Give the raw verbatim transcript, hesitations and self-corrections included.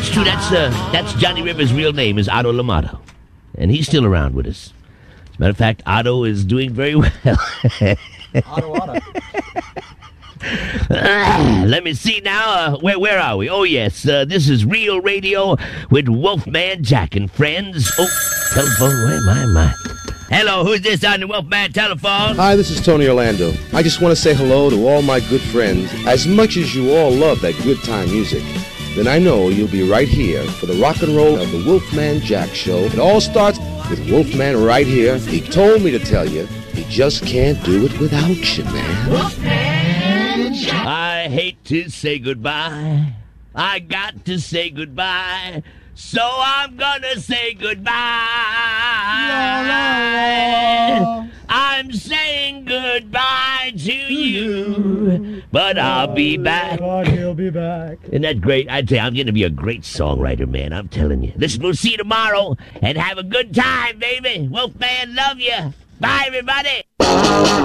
That's true. That's uh, that's Johnny Rivers' real name is Otto L'Amato, and he's still around with us. As a matter of fact, Otto is doing very well. Otto, Otto. Ah, let me see now. Uh, where where are we? Oh, yes. Uh, this is Real Radio with Wolfman Jack and friends. Oh, telephone. Where am I? My. Hello, who's this on the Wolfman telephone? Hi, this is Tony Orlando. I just want to say hello to all my good friends. As much as you all love that good time music, then I know you'll be right here for the rock and roll of the Wolfman Jack Show. It all starts with Wolfman right here. He told me to tell you, he just can't do it without you, man. Wolfman Jack. I hate to say goodbye. I got to say goodbye. So I'm gonna say goodbye. La, la, la. I'm saying goodbye to you, but I'll be back. But he'll be back. Isn't that great? I tell you, I'm gonna be a great songwriter, man. I'm telling you. Listen, we'll see you tomorrow, and have a good time, baby. Wolfman, love you. Bye, everybody.